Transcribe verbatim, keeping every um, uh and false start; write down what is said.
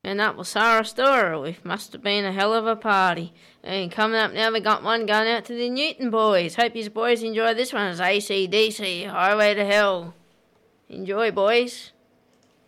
And that was Sarah Storer with Must Have Been a Hell of a Party. And coming up now, we got one going out to the Newton boys. Hope you boys enjoy this one. It's A C D C, Highway to Hell. Enjoy, boys.